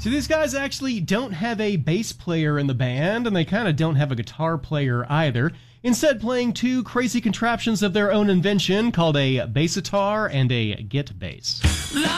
So these guys actually don't have a bass player in the band, and they kind of don't have a guitar player either. Instead, playing two crazy contraptions of their own invention called a bassitar and a git bass.